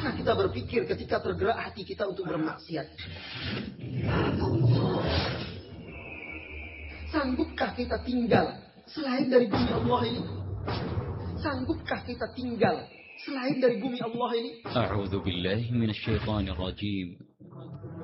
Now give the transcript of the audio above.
Pernah kita berpikir ketika tergerak hati kita untuk bermaksiat, sanggupkah kita tinggal selain dari bumi Allah ini? Sanggupkah kita tinggal selain dari bumi Allah ini? A'udzu billahi minasyaitonir rajim.